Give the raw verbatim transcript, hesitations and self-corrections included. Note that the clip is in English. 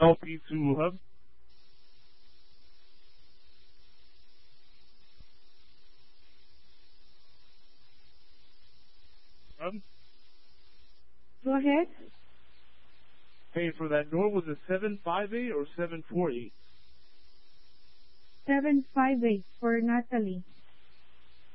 L P two hub. Hub. Go ahead. Hey, for that door, was it seven five eight or seven four eight? seven five eight for Natalie.